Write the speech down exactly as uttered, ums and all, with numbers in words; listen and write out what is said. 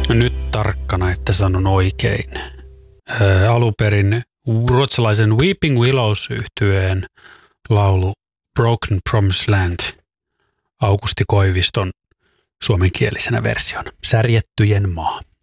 Nyt tarkkana, että sanon oikein. Ää, alunperin ruotsalaisen Weeping Willows-yhtyeen laulu Broken Promised Land, Aukusti Koiviston suomenkielisenä versiona. Särjettyjen maa.